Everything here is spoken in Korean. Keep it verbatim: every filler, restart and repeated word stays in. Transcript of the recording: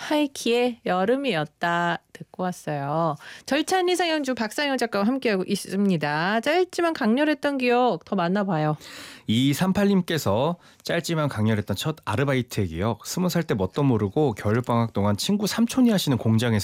하이키의 여름이었다 듣고 왔어요. 절찬 이상현주 박상현 작가와 함께하고 있습니다. 짧지만 강렬했던 기억 더 만나봐요. 이삼팔님께서 짧지만 강렬했던 첫 아르바이트의 기억. 스무 살 때 뭣도 모르고 겨울방학 동안 친구 삼촌이 하시는 공장에서